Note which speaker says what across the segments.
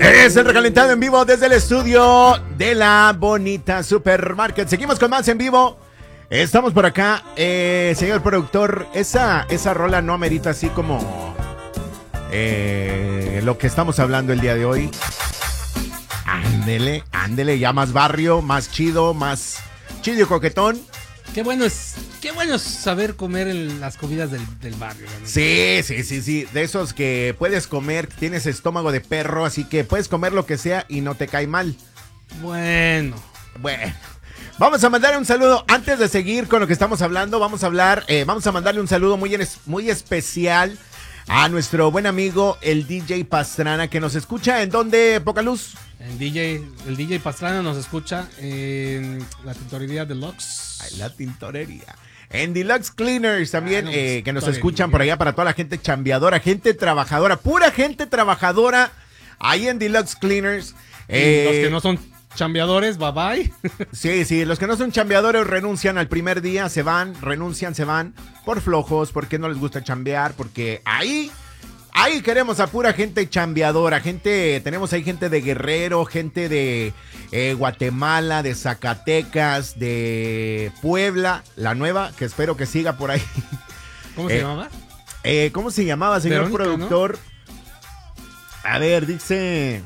Speaker 1: Es el recalentado en vivo desde el estudio de la bonita Supermarket. Seguimos con más en vivo. Estamos por acá, señor productor. Esa rola no amerita así como lo que estamos hablando el día de hoy. Ándele, ya más barrio, más chido y coquetón.
Speaker 2: Qué bueno es saber comer las comidas del barrio. ¿No?
Speaker 1: Sí. De esos que puedes comer, tienes estómago de perro, así que puedes comer lo que sea y no te cae mal.
Speaker 2: Bueno.
Speaker 1: Vamos a mandarle un saludo. Antes de seguir con lo que estamos hablando, vamos a mandarle un saludo muy especial a nuestro buen amigo, el DJ Pastrana, que nos escucha. ¿En dónde, Poca Luz?
Speaker 2: El DJ Pastrana nos escucha en la tintorería Deluxe.
Speaker 1: Ay, la tintorería. En Deluxe Cleaners también, que nos escuchan por allá, para toda la gente chambeadora, gente trabajadora, pura gente trabajadora, ahí en Deluxe Cleaners.
Speaker 2: Los que no son chambeadores, bye bye.
Speaker 1: Sí, los que no son chambeadores renuncian al primer día, se van por flojos, porque no les gusta chambear, porque ahí queremos a pura gente chambeadora, tenemos ahí gente de Guerrero, gente de Guatemala, de Zacatecas, de Puebla, la nueva, que espero que siga por ahí.
Speaker 2: ¿Cómo se llamaba?
Speaker 1: ¿Cómo se llamaba, señor
Speaker 2: Verónica,
Speaker 1: productor? ¿No? A ver, dice...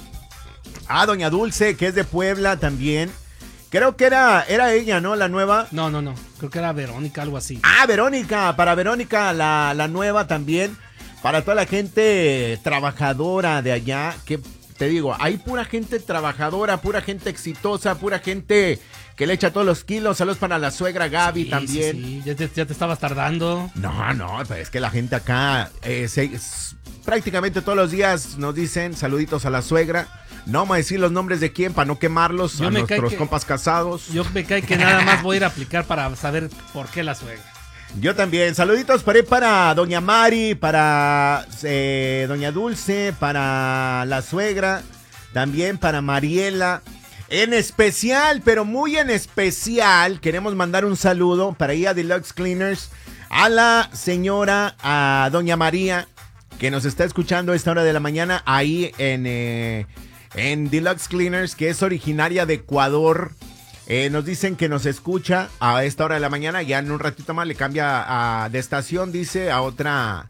Speaker 1: Doña Dulce, que es de Puebla también. Creo que era ella, ¿no? La nueva.
Speaker 2: No. Creo que era Verónica, algo así.
Speaker 1: Verónica. Para Verónica, la nueva también. Para toda la gente trabajadora de allá. Que te digo, hay pura gente trabajadora, pura gente exitosa, pura gente que le echa todos los kilos. Saludos para la suegra Gaby también.
Speaker 2: Sí. Ya te estabas tardando.
Speaker 1: No, pues es que la gente acá prácticamente todos los días nos dicen saluditos a la suegra. No vamos a decir los nombres de quién para no quemarlos, a nuestros compas casados.
Speaker 2: Yo me cae que nada más voy a ir a aplicar para saber por qué la suegra.
Speaker 1: Yo también. Saluditos para Doña Mari, para Doña Dulce, para la suegra, también para Mariela. En especial, pero muy en especial, queremos mandar un saludo para ir a Deluxe Cleaners, a la señora, a Doña María, que nos está escuchando a esta hora de la mañana ahí en Deluxe Cleaners, que es originaria de Ecuador. Nos dicen que nos escucha a esta hora de la mañana. Ya en un ratito más le cambia de estación, dice, a otra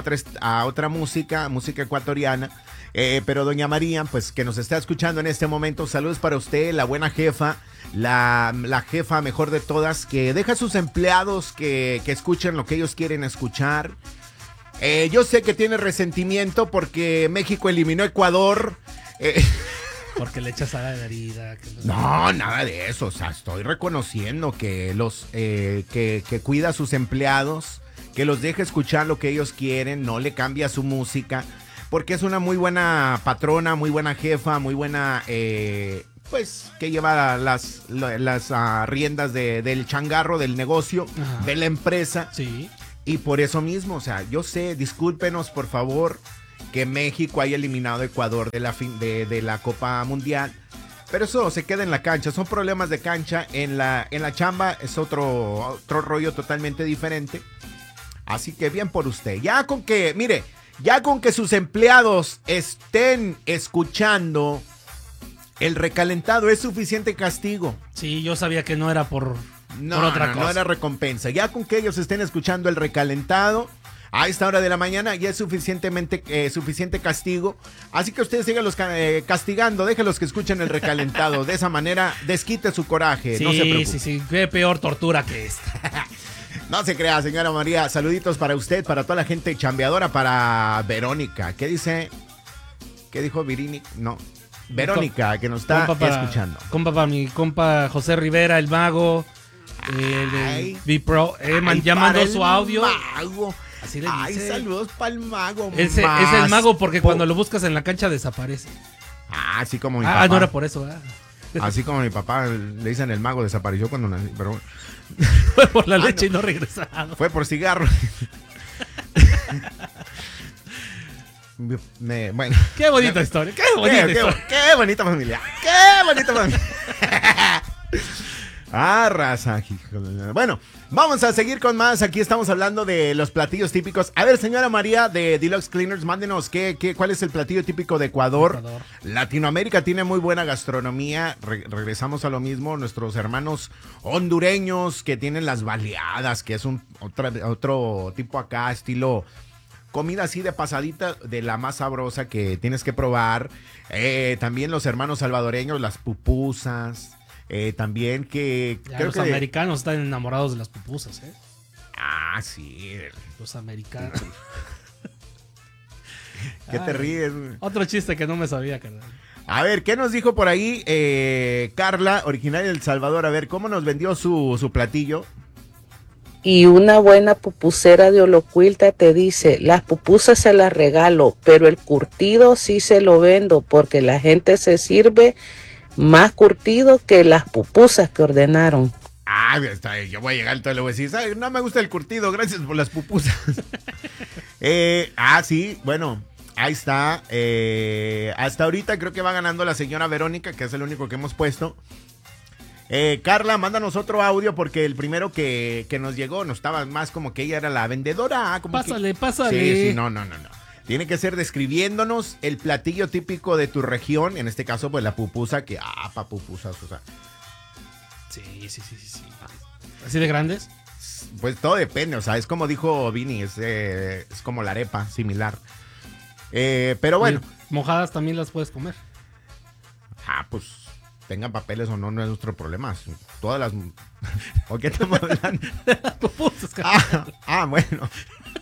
Speaker 1: música ecuatoriana. Pero Doña María, pues que nos está escuchando en este momento, saludos para usted, la buena jefa, la jefa mejor de todas, que deja a sus empleados que escuchen lo que ellos quieren escuchar. Yo sé que tiene resentimiento porque México eliminó a Ecuador.
Speaker 2: Porque le echas a la herida.
Speaker 1: No, nada de eso. O sea, estoy reconociendo que que cuida a sus empleados, que los deja escuchar lo que ellos quieren, no le cambia su música, porque es una muy buena patrona, muy buena jefa, muy buena, pues, que lleva las riendas del changarro, del negocio, ajá, de la empresa.
Speaker 2: Sí.
Speaker 1: Y por eso mismo, o sea, yo sé, discúlpenos por favor que México haya eliminado a Ecuador de la Copa Mundial, pero eso se queda en la cancha, son problemas de cancha. En la chamba es otro rollo totalmente diferente, así que bien por usted. Ya con que sus empleados estén escuchando el recalentado es suficiente castigo.
Speaker 2: Sí, yo sabía que no era por otra cosa. No
Speaker 1: era recompensa. Ya con que ellos estén escuchando el recalentado a esta hora de la mañana ya es suficiente castigo. Así que ustedes síganlos castigando, déjenlos que escuchen el recalentado. De esa manera desquite su coraje.
Speaker 2: Sí,
Speaker 1: no se preocupe.
Speaker 2: Sí, qué peor tortura que esta.
Speaker 1: No se crea, señora María. Saluditos para usted, para toda la gente chambeadora, para Verónica. ¿Qué dice? ¿Qué dijo Virini? No. Verónica, que nos está escuchando.
Speaker 2: Compa para mi compa José Rivera, el mago. B-Pro. Ya mandó su audio.
Speaker 1: Mago.
Speaker 2: Así le dice.
Speaker 1: Ay, saludos para el mago.
Speaker 2: Es el mago porque cuando lo buscas en la cancha desaparece.
Speaker 1: Así como mi papá.
Speaker 2: No era por eso.
Speaker 1: Así como mi papá le dicen el mago desapareció cuando nací, pero
Speaker 2: fue por la leche y no regresado.
Speaker 1: Fue por cigarro. Bueno.
Speaker 2: Qué bonita historia. Qué bonita
Speaker 1: familia. Qué bonita familia. Raza. Híjole. Bueno, vamos a seguir con más. Aquí estamos hablando de los platillos típicos. A ver, señora María de Deluxe Cleaners, mándenos cuál es el platillo típico de Ecuador. Latinoamérica tiene muy buena gastronomía. Regresamos a lo mismo. Nuestros hermanos hondureños que tienen las baleadas, que es otro tipo acá, estilo comida así de pasadita, de la más sabrosa que tienes que probar. También los hermanos salvadoreños, las pupusas. También que
Speaker 2: creo los americanos están enamorados de las pupusas, ¿eh?
Speaker 1: Sí.
Speaker 2: Los americanos.
Speaker 1: ¿Qué te ríes?
Speaker 2: Otro chiste que no me sabía, carnal.
Speaker 1: A ver, ¿qué nos dijo por ahí Carla, originaria de El Salvador? A ver, ¿cómo nos vendió su platillo?
Speaker 3: Y una buena pupusera de Olocuilta te dice, las pupusas se las regalo, pero el curtido sí se lo vendo porque la gente se sirve más curtido que las pupusas que ordenaron.
Speaker 1: Yo voy a llegar y le voy a decir, ¿sabes? No me gusta el curtido, gracias por las pupusas. Sí, bueno, ahí está. Hasta ahorita creo que va ganando la señora Verónica, que es el único que hemos puesto. Carla, mándanos otro audio porque el primero que nos llegó no estaba más como que ella era la vendedora.
Speaker 2: Pásale.
Speaker 1: Sí, no. Tiene que ser describiéndonos el platillo típico de tu región, en este caso pues la pupusa, que pa pupusas, o sea.
Speaker 2: Sí. ¿Así de grandes?
Speaker 1: Pues todo depende, o sea, es como dijo Vini, es como la arepa, similar. Pero bueno.
Speaker 2: ¿Y mojadas también las puedes comer?
Speaker 1: Pues tengan papeles o no es nuestro problema. Todas las... ¿O qué estamos hablando?
Speaker 2: Pupusas,
Speaker 1: bueno.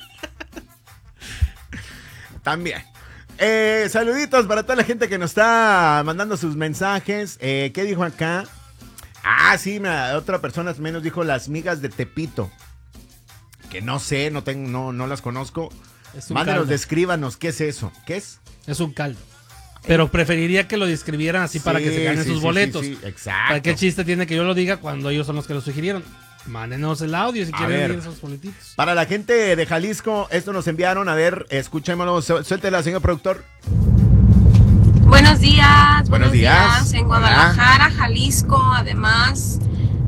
Speaker 1: También. Saluditos para toda la gente que nos está mandando sus mensajes. ¿Qué dijo acá? Sí, otra persona menos dijo las migas de Tepito. Que no sé, no las conozco. Mándenos, descríbanos, ¿qué es eso? ¿Qué es?
Speaker 2: Es un caldo. Pero preferiría que lo describieran así para que se ganen sus boletos.
Speaker 1: Sí, exacto.
Speaker 2: ¿Para qué chiste tiene que yo lo diga cuando ellos son los que lo sugirieron? Mándenos el audio si quieren ver esos boletitos.
Speaker 1: Para la gente de Jalisco, esto nos enviaron. A ver, escuchémoslo. Suéltela, señor productor.
Speaker 4: Buenos días.
Speaker 1: Buenos días.
Speaker 4: En Guadalajara, Jalisco, además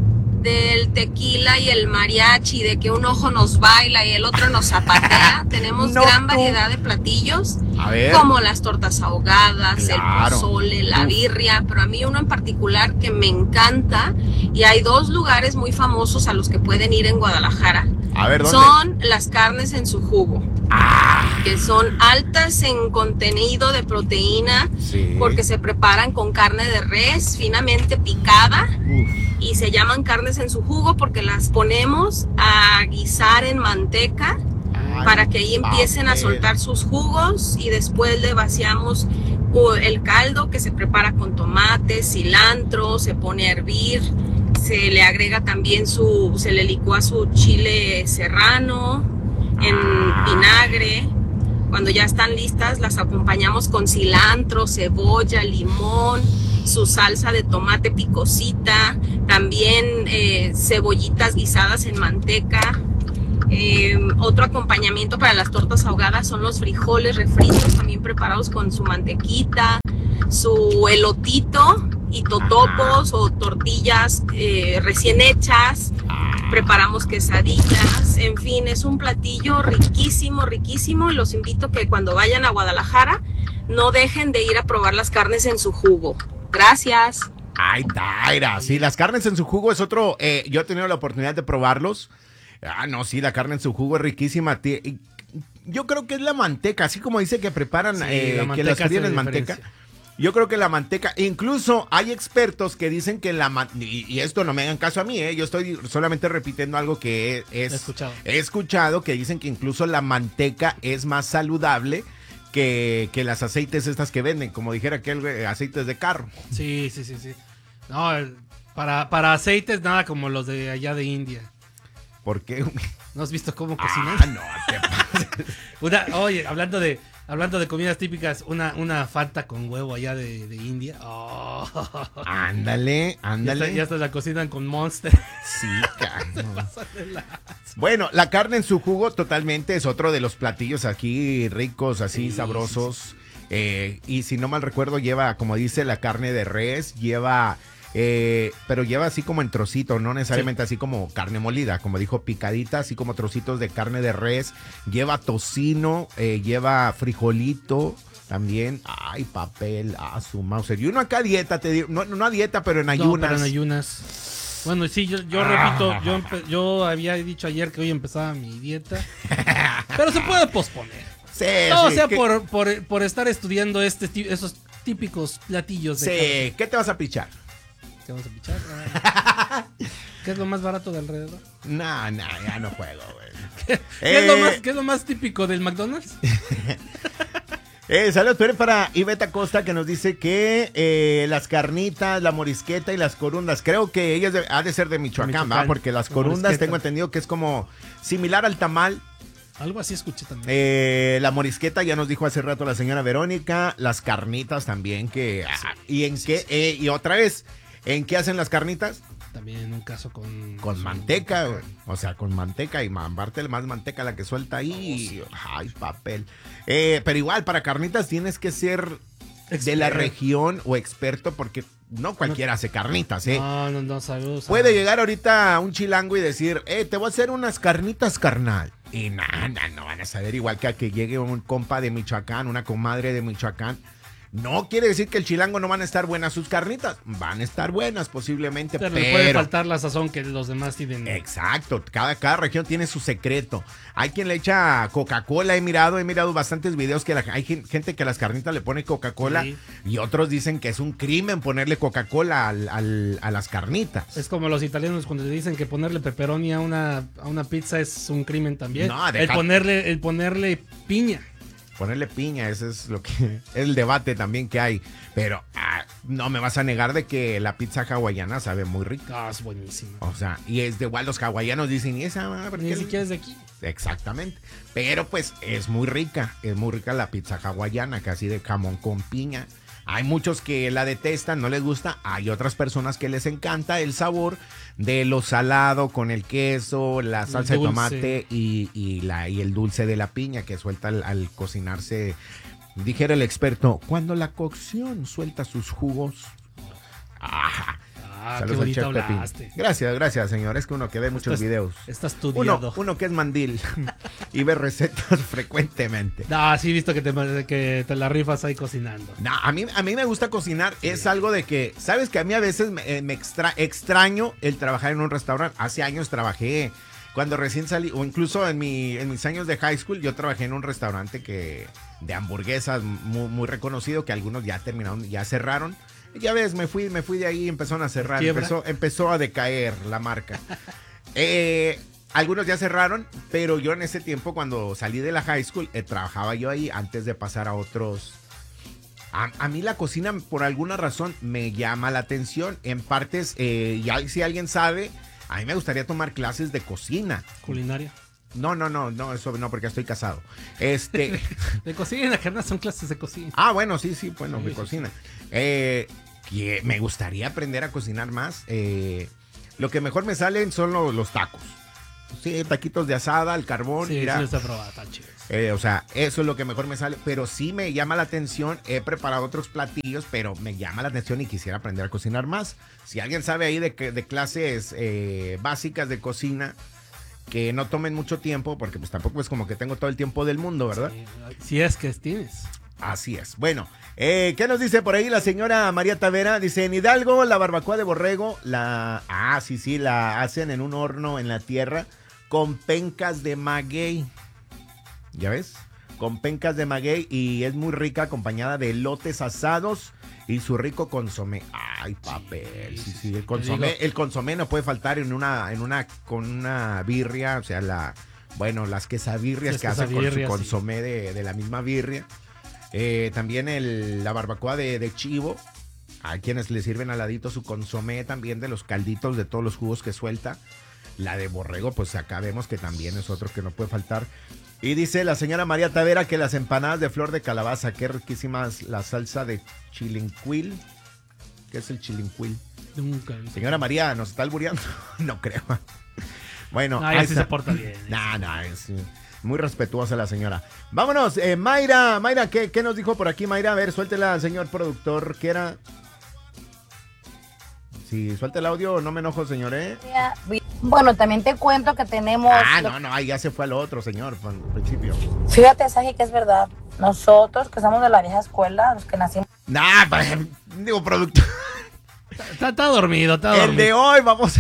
Speaker 4: del tequila y el mariachi, de que un ojo nos baila y el otro nos zapatea, tenemos gran variedad de platillos, como las tortas ahogadas, el pozole, la birria, pero a mí uno en particular que me encanta, y hay dos lugares muy famosos a los que pueden ir en Guadalajara.
Speaker 1: A ver, ¿dónde?
Speaker 4: Son las carnes en su jugo, que son altas en contenido de proteína, porque se preparan con carne de res finamente picada. Y se llaman carnes en su jugo porque las ponemos a guisar en manteca para que ahí empiecen a soltar sus jugos, y después le vaciamos el caldo que se prepara con tomate, cilantro, se pone a hervir, se le agrega también se le licúa su chile serrano en vinagre. Cuando ya están listas, las acompañamos con cilantro, cebolla, limón, su salsa de tomate picosita, también cebollitas guisadas en manteca. Otro acompañamiento para las tortas ahogadas son los frijoles refritos, también preparados con su mantequita, su elotito y totopos o tortillas recién hechas. Preparamos quesadillas, en fin, es un platillo riquísimo, y los invito a que cuando vayan a Guadalajara no dejen de ir a probar las carnes en su jugo. Gracias.
Speaker 1: Ay, Taira, sí, las carnes en su jugo es otro, yo he tenido la oportunidad de probarlos. No, sí, la carne en su jugo es riquísima. Yo creo que es la manteca, así como dice que preparan, que las fríen en manteca. Yo creo que la manteca, incluso hay expertos que dicen que y esto no me hagan caso a mí, yo estoy solamente repitiendo algo que he escuchado, que dicen que incluso la manteca es más saludable que las aceites estas que venden, como dijera aquel, aceites de carro.
Speaker 2: Sí. No, para aceites nada como los de allá de India.
Speaker 1: ¿Por qué?
Speaker 2: ¿No has visto cómo cocinan?
Speaker 1: No, ¿qué pasa?
Speaker 2: Oye, hablando de comidas típicas, una Fanta con huevo allá de India. Oh.
Speaker 1: Ándale.
Speaker 2: Ya hasta la cocinan con Monster.
Speaker 1: Sí, Bueno, la carne en su jugo totalmente es otro de los platillos aquí ricos, así sabrosos. Sí. Y si no mal recuerdo, lleva, como dice, la carne de res, lleva pero lleva así como en trocitos, no necesariamente así como carne molida, como dijo, picadita, así como trocitos de carne de res. Lleva tocino, lleva frijolito también. Ay, papel, su mouse. Y uno acá a dieta, te digo, no a dieta, pero en ayunas.
Speaker 2: No, pero en ayunas. Bueno, sí, yo repito, yo había dicho ayer que hoy empezaba mi dieta, pero se puede posponer.
Speaker 1: Sí,
Speaker 2: No,
Speaker 1: sí,
Speaker 2: o sea, por estar estudiando esos típicos platillos de
Speaker 1: sí, ¿qué te vas a pichar?
Speaker 2: ¿Qué vamos a pichar? ¿Qué es lo más barato de alrededor?
Speaker 1: No, ya no juego, güey.
Speaker 2: ¿Qué es lo más típico del McDonald's?
Speaker 1: Saludos para Iveta Costa, que nos dice que las carnitas, la morisqueta y las corundas, creo que ella ha de ser de Michoacán, ¿va? Porque las corundas tengo entendido que es como similar al tamal.
Speaker 2: Algo así escuché también.
Speaker 1: La morisqueta ya nos dijo hace rato la señora Verónica, las carnitas también, que... ¿Y en qué? Y otra vez, ¿en qué hacen las carnitas?
Speaker 2: También en un caso con
Speaker 1: manteca, güey. O sea, con manteca y aparte más manteca la que suelta ahí. Ay, papel. Pero igual, para carnitas tienes que ser de la región o experto, porque no cualquiera hace carnitas, ¿eh?
Speaker 2: No, saludos.
Speaker 1: Puede llegar ahorita un chilango y decir, te voy a hacer unas carnitas, carnal. Y nada, no van a saber, igual que a que llegue un compa de Michoacán, una comadre de Michoacán. No quiere decir que el chilango no van a estar buenas sus carnitas. Van a estar buenas posiblemente, pero...
Speaker 2: le puede faltar la sazón que los demás tienen.
Speaker 1: Exacto, cada región tiene su secreto. Hay quien le echa Coca-Cola, he mirado bastantes videos que hay gente que a las carnitas le pone Coca-Cola, sí. Y otros dicen que es un crimen ponerle Coca-Cola a las carnitas. Es
Speaker 2: como los italianos cuando le dicen que ponerle pepperoni a una pizza es un crimen también.
Speaker 1: No,
Speaker 2: el ponerle piña.
Speaker 1: Ponerle piña, ese es lo que es el debate también que hay. Pero no me vas a negar de que la pizza hawaiana sabe muy rica.
Speaker 2: Es buenísima.
Speaker 1: O sea, y es de igual los hawaianos dicen, ¿y esa?
Speaker 2: Ni siquiera es de aquí.
Speaker 1: Exactamente. Pero pues es muy rica la pizza hawaiana, casi de jamón con piña. Hay muchos que la detestan, no les gusta. Hay otras personas que les encanta el sabor de lo salado con el queso, la salsa de tomate y el dulce de la piña que suelta al cocinarse. Dijera el experto, cuando la cocción suelta sus jugos.
Speaker 2: Qué bonito hablaste.
Speaker 1: Gracias, señor. Es que uno que ve muchos videos.
Speaker 2: Está estudiado.
Speaker 1: Uno que es mandil y ve recetas frecuentemente.
Speaker 2: Sí he visto que te la rifas ahí cocinando.
Speaker 1: No, a mí me gusta cocinar. Sí. Es algo de que, ¿sabes? Que a mí a veces me extraño el trabajar en un restaurante. Hace años trabajé, cuando recién salí, o incluso en mis años de high school, yo trabajé en un restaurante de hamburguesas muy, muy reconocido, que algunos ya terminaron, ya cerraron. Ya ves, me fui de ahí y empezaron a cerrar. Empezó a decaer la marca. Algunos ya cerraron, pero yo en ese tiempo, cuando salí de la high school, trabajaba yo ahí antes de pasar a otros. A mí la cocina, por alguna razón, me llama la atención. En partes, si alguien sabe, a mí me gustaría tomar clases de cocina.
Speaker 2: ¿Culinaria?
Speaker 1: No, eso no, porque estoy casado.
Speaker 2: De cocina, carnal, son clases de cocina.
Speaker 1: Bueno, sí, de cocina. Que me gustaría aprender a cocinar más. Lo que mejor me salen son los tacos. Sí, taquitos de asada, al carbón.
Speaker 2: Sí,
Speaker 1: mira.
Speaker 2: Sí, está probado, tan chido.
Speaker 1: O sea, eso es lo que mejor me sale. Pero sí me llama la atención. He preparado otros platillos, pero me llama la atención y quisiera aprender a cocinar más. Si alguien sabe ahí de clases básicas de cocina, que no tomen mucho tiempo, porque pues tampoco es como que tengo todo el tiempo del mundo, ¿verdad?
Speaker 2: Sí, si es que tienes.
Speaker 1: Así es. Bueno, ¿qué nos dice por ahí la señora María Tavera? Dice, en Hidalgo, la barbacoa de borrego, la hacen en un horno en la tierra con pencas de maguey. ¿Ya ves? Con pencas de maguey, y es muy rica, acompañada de elotes asados y su rico consomé. Ay, papel. Sí, el consomé no puede faltar con una birria, o sea, las quesabirrias que hacen con su consomé de la misma birria. También la barbacoa de chivo. Hay quienes le sirven al ladito su consomé también de los calditos, de todos los jugos que suelta. La de borrego, pues acá vemos que también es otro que no puede faltar. Y dice la señora María Tavera que las empanadas de flor de calabaza, qué riquísimas, la salsa de chilincuil. ¿Qué es el chilincuil?
Speaker 2: Nunca.
Speaker 1: Señora María, ¿nos está albureando? No creo. Bueno,
Speaker 2: ahí sí se porta bien.
Speaker 1: No, es muy respetuosa la señora. Vámonos, Mayra, ¿qué nos dijo por aquí, Mayra? A ver, suéltela al señor productor, ¿qué era? Si suelta el audio, no me enojo, señor, ¿eh?
Speaker 5: Bueno, también te cuento que tenemos...
Speaker 1: No, ahí ya se fue al otro, señor, al principio.
Speaker 5: Fíjate, Saji, que es verdad. Nosotros, que somos de la vieja escuela, los que nacimos...
Speaker 1: Digo, productor.
Speaker 2: Está dormido, está dormido.
Speaker 1: El de hoy, vamos.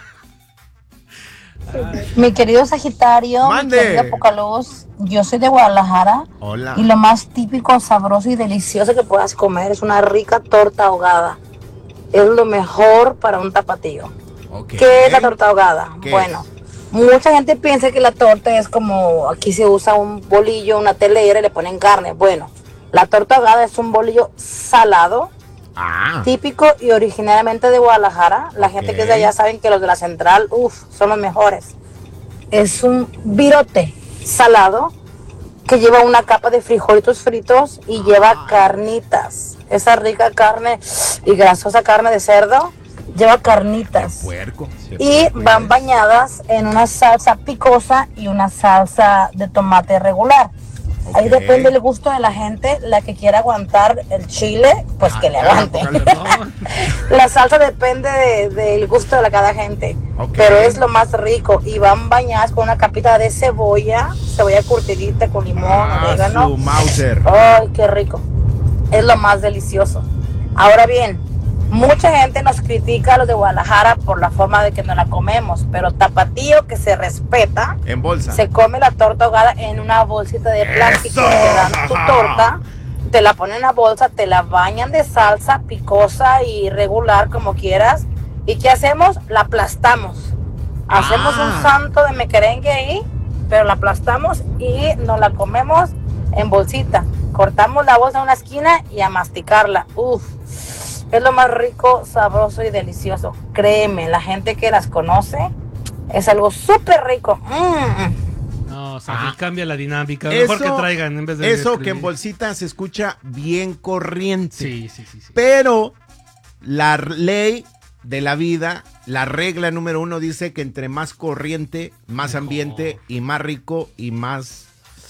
Speaker 5: Mi querido Sagitario,
Speaker 1: Mande.
Speaker 5: mi querida Pocaluz, yo soy de Guadalajara.
Speaker 1: Hola.
Speaker 5: Y lo más típico, sabroso y delicioso que puedas comer es una rica torta ahogada. Es lo mejor para un tapatío.
Speaker 1: Okay.
Speaker 5: ¿Qué es la torta ahogada?
Speaker 1: ¿Qué
Speaker 5: Bueno, mucha gente piensa que la torta es como, aquí se usa un bolillo, una telera y le ponen carne. Bueno, la torta ahogada es un bolillo salado, típico y originalmente de Guadalajara. La gente que es de allá saben que los de la central, son los mejores. Es un virote salado que lleva una capa de frijolitos fritos y lleva carnitas. Esa rica carne y grasosa carne de cerdo lleva carnitas.
Speaker 1: Puerco.
Speaker 5: Y van bañadas en una salsa picosa y una salsa de tomate regular. Ahí depende el gusto de la gente. La que quiera aguantar el chile, pues que le aguante. La salsa depende del gusto de cada gente. Pero es lo más rico. Y van bañadas con una capita de cebolla curtidita con limón, orégano.
Speaker 1: Su Mauser.
Speaker 5: Ay, qué rico. Es lo más delicioso. Ahora bien, mucha gente nos critica a los de Guadalajara por la forma de que no la comemos, pero tapatío que se respeta,
Speaker 1: en bolsa,
Speaker 5: se come la torta ahogada en una bolsita de plástico.
Speaker 1: ¡Eso!
Speaker 5: Te dan tu torta, te la ponen en la bolsa, te la bañan de salsa picosa y regular como quieras. ¿Y qué hacemos? La aplastamos. Hacemos un santo de mequerengue ahí, pero la aplastamos y nos la comemos en bolsita. Cortamos la bolsa en una esquina y a masticarla. Es lo más rico, sabroso y delicioso. Créeme, la gente que las conoce, es algo súper rico.
Speaker 2: No, Saji, cambia la dinámica. Mejor que traigan en vez de...
Speaker 1: Eso que en bolsita se escucha bien corriente.
Speaker 2: Sí.
Speaker 1: Pero la ley de la vida, la regla número 1 dice que entre más corriente, más mejor ambiente y más rico y más...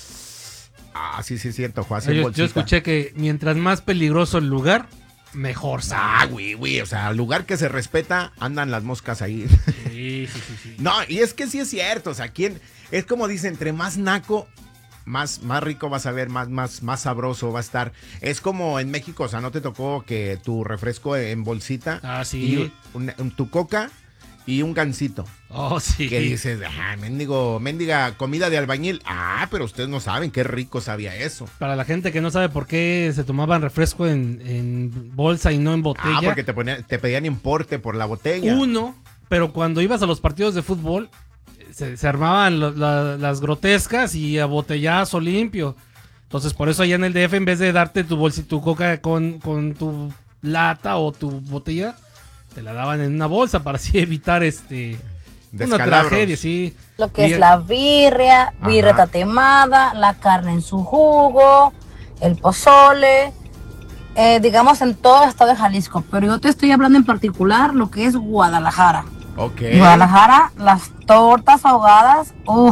Speaker 1: sí, es cierto, Juan.
Speaker 2: Yo escuché que mientras más peligroso el lugar, mejor sabe.
Speaker 1: Güey, o sea, al lugar que se respeta, andan las moscas ahí.
Speaker 2: Sí.
Speaker 1: No, y es que sí es cierto, o sea, es como dice, entre más naco, más rico vas a ver, más sabroso va a estar. Es como en México, o sea, ¿no te tocó que tu refresco en bolsita?
Speaker 2: Sí.
Speaker 1: Y tu coca y un gansito.
Speaker 2: Sí.
Speaker 1: Que dices, mendiga comida de albañil. Pero ustedes no saben qué rico sabía eso.
Speaker 2: Para la gente que no sabe por qué se tomaban refresco en bolsa y no en botella.
Speaker 1: Porque te pedían importe por la botella.
Speaker 2: Pero cuando ibas a los partidos de fútbol, se armaban las grotescas y a botellazo limpio. Entonces, por eso allá en el DF, en vez de darte tu bolsa y tu coca con tu lata o tu botella, te la daban en una bolsa para así evitar una tragedia, sí.
Speaker 5: Lo que es la birria tatemada, la carne en su jugo, el pozole, digamos en todo el estado de Jalisco. Pero yo te estoy hablando en particular lo que es Guadalajara. Guadalajara, las tortas ahogadas,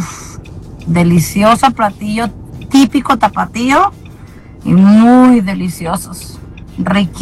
Speaker 5: delicioso platillo típico tapatío y muy deliciosos, riquísimos.